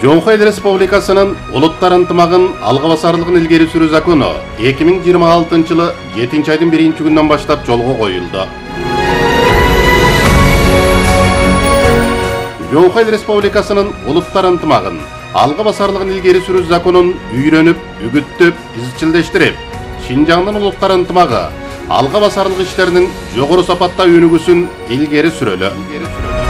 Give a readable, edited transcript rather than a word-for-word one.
Жоңхой Республикасынын улуттар ынтымагын алга басарлыгын илгери сүрүү закону 2026 жылы 7-айдын 1-күнүнөн баштап жолго коюлду. Жоңхой Республикасынын улуттар ынтымагын алга басарлыгын илгери сүрүү законун үйрөнүп, үгүттөп, изчилдештирип, Шинжаңдын улуттар ынтымагы алга басарлык иштеринин жогору сапатта өнүгүүсүн илгери сүрөлү.